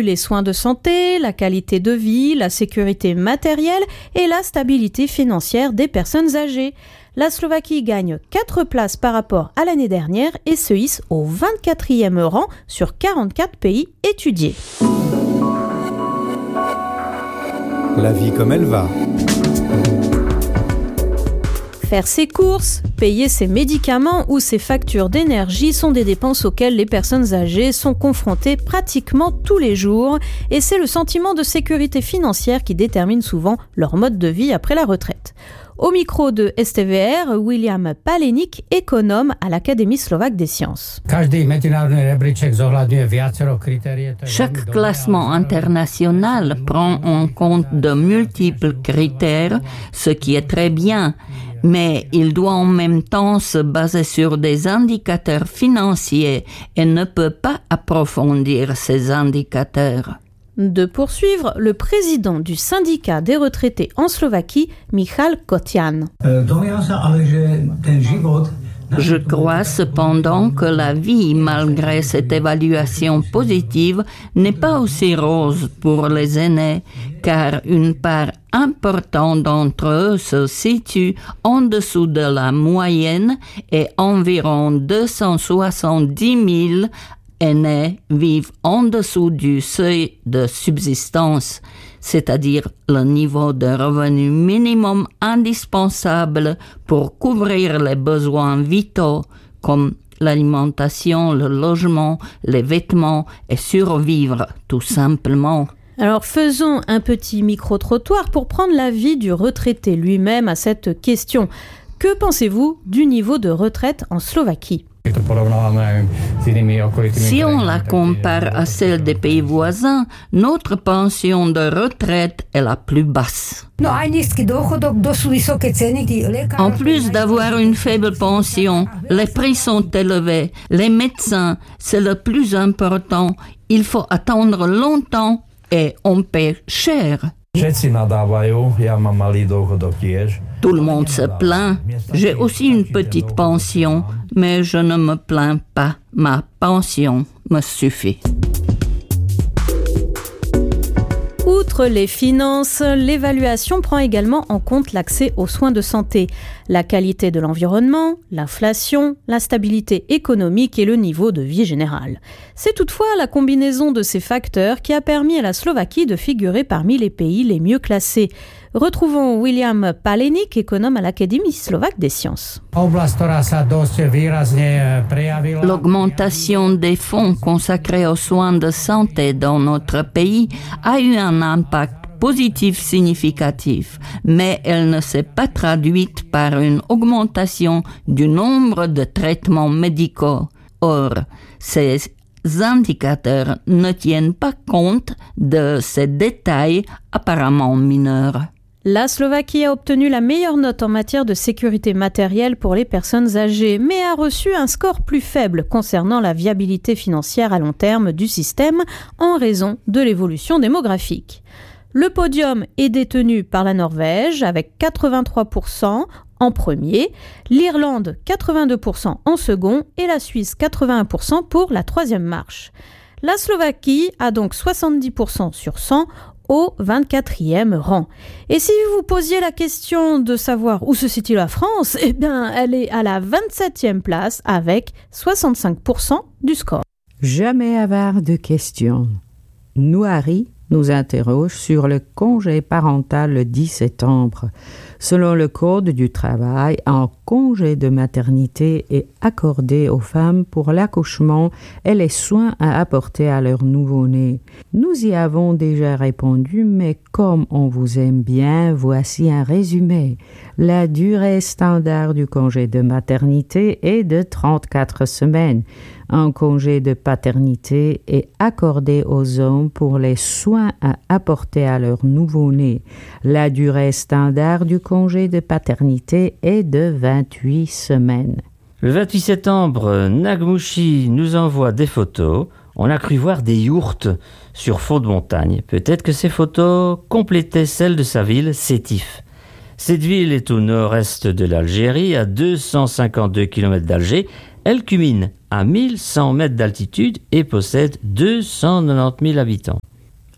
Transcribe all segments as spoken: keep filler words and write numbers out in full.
inclut les soins de santé, la qualité de vie, la sécurité matérielle et la stabilité financière des personnes âgées. La Slovaquie gagne quatre places par rapport à l'année dernière et se hisse au vingt-quatrième rang sur quarante-quatre pays étudiés. La vie comme elle va. Faire ses courses, payer ses médicaments ou ses factures d'énergie sont des dépenses auxquelles les personnes âgées sont confrontées pratiquement tous les jours et c'est le sentiment de sécurité financière qui détermine souvent leur mode de vie après la retraite. Au micro de S T V R, William Paleník, économe à l'Académie slovaque des sciences. Chaque classement international prend en compte de multiples critères, ce qui est très bien, mais il doit en même temps se baser sur des indicateurs financiers et ne peut pas approfondir ces indicateurs. De poursuivre, le président du syndicat des retraités en Slovaquie, Michal Kotian. Je crois cependant que la vie, malgré cette évaluation positive, n'est pas aussi rose pour les aînés, car une part importante d'entre eux se situe en dessous de la moyenne et environ deux cent soixante-dix mille aînés vivent en dessous du seuil de subsistance, c'est-à-dire le niveau de revenu minimum indispensable pour couvrir les besoins vitaux comme l'alimentation, le logement, les vêtements et survivre tout simplement. Alors faisons un petit micro-trottoir pour prendre l'avis du retraité lui-même à cette question. Que pensez-vous du niveau de retraite en Slovaquie ? Si on la compare à celle des pays voisins, notre pension de retraite est la plus basse. En plus d'avoir une faible pension, les prix sont élevés. Les médecins, c'est le plus important. Il faut attendre longtemps et on paie cher. Tout le monde se plaint. J'ai aussi une petite pension, mais je ne me plains pas. Ma pension me suffit. Outre les finances, l'évaluation prend également en compte l'accès aux soins de santé, la qualité de l'environnement, l'inflation, la stabilité économique et le niveau de vie général. C'est toutefois la combinaison de ces facteurs qui a permis à la Slovaquie de figurer parmi les pays les mieux classés. Retrouvons William Paleník, économe à l'Académie slovaque des sciences. L'augmentation des fonds consacrés aux soins de santé dans notre pays a eu un impact positif significatif, mais elle ne s'est pas traduite par une augmentation du nombre de traitements médicaux. Or, ces indicateurs ne tiennent pas compte de ces détails apparemment mineurs. La Slovaquie a obtenu la meilleure note en matière de sécurité matérielle pour les personnes âgées, mais a reçu un score plus faible concernant la viabilité financière à long terme du système en raison de l'évolution démographique. Le podium est détenu par la Norvège avec quatre-vingt-trois pour cent en premier, l'Irlande quatre-vingt-deux pour cent en second et la Suisse quatre-vingt-un pour cent pour la troisième marche. La Slovaquie a donc soixante-dix pour cent sur cent au vingt-quatrième rang. Et si vous vous posiez la question de savoir où se situe la France, eh bien, elle est à la vingt-septième place avec soixante-cinq pour cent du score. Jamais avare de questions. Nouari nous interroge sur le congé parental le dix septembre. Selon le Code du travail, un congé de maternité est accordé aux femmes pour l'accouchement et les soins à apporter à leur nouveau-né. Nous y avons déjà répondu, mais comme on vous aime bien, voici un résumé. La durée standard du congé de maternité est de trente-quatre semaines. Un congé de paternité est accordé aux hommes pour les soins à apporter à leur nouveau-né. La durée standard du congé de paternité est de vingt-huit semaines. Le vingt-huit septembre, Nagmushi nous envoie des photos. On a cru voir des yourtes sur fond de montagne. Peut-être que ces photos complétaient celles de sa ville, Sétif. Cette ville est au nord-est de l'Algérie, à deux cent cinquante-deux kilomètres d'Alger. Elle culmine à mille cent mètres d'altitude et possède deux cent quatre-vingt-dix mille habitants.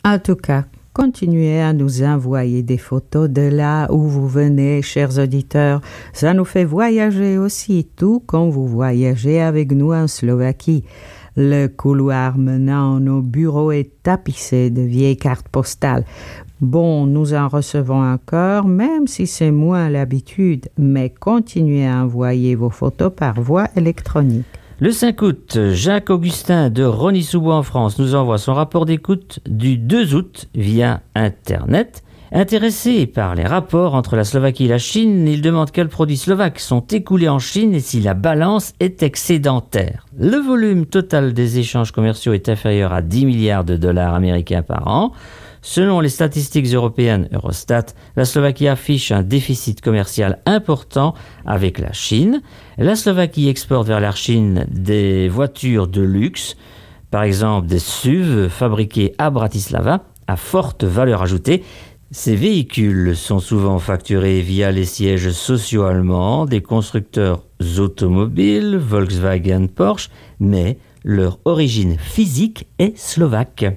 En tout cas, continuez à nous envoyer des photos de là où vous venez, chers auditeurs. Ça nous fait voyager aussi, tout comme vous voyagez avec nous en Slovaquie. Le couloir menant nos bureaux est tapissé de vieilles cartes postales. Bon, nous en recevons encore, même si c'est moins l'habitude, mais continuez à envoyer vos photos par voie électronique. Le cinq août, Jacques-Augustin de Rony-sous-Bois en France nous envoie son rapport d'écoute du deux août via Internet. Intéressé par les rapports entre la Slovaquie et la Chine, il demande quels produits slovaques sont écoulés en Chine et si la balance est excédentaire. Le volume total des échanges commerciaux est inférieur à dix milliards de dollars américains par an. Selon les statistiques européennes Eurostat, la Slovaquie affiche un déficit commercial important avec la Chine. La Slovaquie exporte vers la Chine des voitures de luxe, par exemple des S U V fabriquées à Bratislava à forte valeur ajoutée. Ces véhicules sont souvent facturés via les sièges sociaux allemands des constructeurs automobiles, Volkswagen, Porsche, mais leur origine physique est slovaque.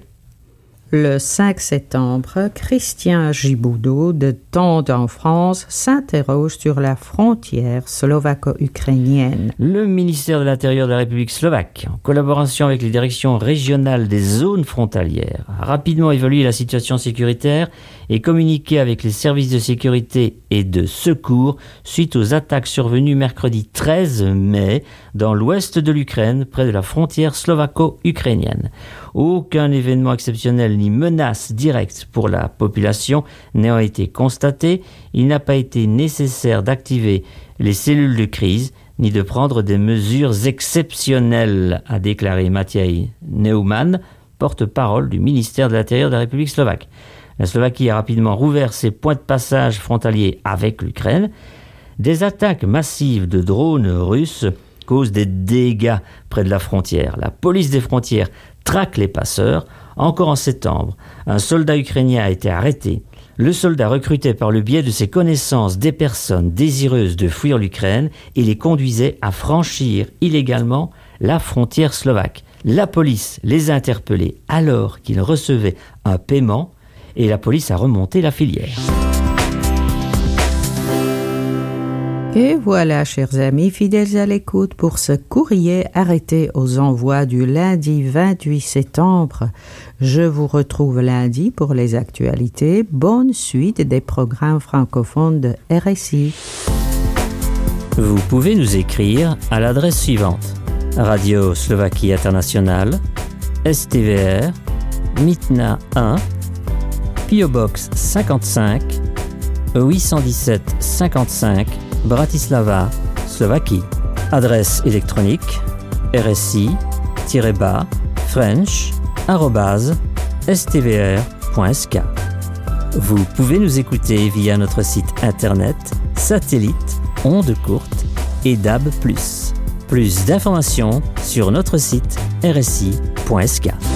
Le cinq septembre, Christian Giboudot de Tende en France s'interroge sur la frontière slovaco-ukrainienne. Le ministère de l'Intérieur de la République slovaque, en collaboration avec les directions régionales des zones frontalières, a rapidement évalué la situation sécuritaire et communiqué avec les services de sécurité et de secours suite aux attaques survenues mercredi treize mai dans l'ouest de l'Ukraine, près de la frontière slovaco-ukrainienne. Aucun événement exceptionnel ni menace directe pour la population n'ayant été constaté, il n'a pas été nécessaire d'activer les cellules de crise ni de prendre des mesures exceptionnelles, a déclaré Matěj Neumann, porte-parole du ministère de l'Intérieur de la République slovaque. La Slovaquie a rapidement rouvert ses points de passage frontaliers avec l'Ukraine. Des attaques massives de drones russes causent des dégâts près de la frontière. La police des frontières traque les passeurs. Encore en septembre, un soldat ukrainien a été arrêté. Le soldat recrutait par le biais de ses connaissances des personnes désireuses de fuir l'Ukraine et les conduisait à franchir illégalement la frontière slovaque. La police les a interpellés alors qu'ils recevaient un paiement et la police a remonté la filière. Et voilà, chers amis, fidèles à l'écoute, pour ce courrier arrêté aux envois du lundi vingt-huit septembre. Je vous retrouve lundi pour les actualités. Bonne suite des programmes francophones de R S I. Vous pouvez nous écrire à l'adresse suivante: Radio Slovaquie Internationale, S T V R, Mitna un, P O Box cinquante-cinq, huit cent dix-sept cinquante-cinq, Bratislava, Slovaquie. Adresse électronique rsi-french arobase s t v r point s k. Vous pouvez nous écouter via notre site internet, satellite, ondes courtes et D A B plus. Plus d'informations sur notre site r s i point s k.